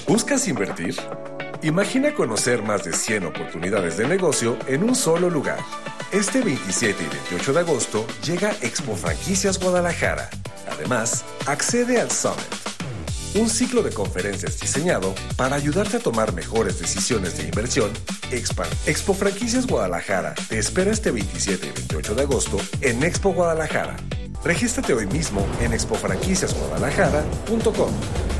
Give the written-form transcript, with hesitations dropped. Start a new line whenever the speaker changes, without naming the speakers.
¿Buscas invertir? Imagina conocer más de 100 oportunidades de negocio en un solo lugar. Este 27 y 28 de agosto llega Expo Franquicias Guadalajara. Además, accede al Summit, un ciclo de conferencias diseñado para ayudarte a tomar mejores decisiones de inversión. Expo Franquicias Guadalajara te espera este 27 y 28 de agosto en Expo Guadalajara. Regístrate hoy mismo en expofranquiciasguadalajara.com.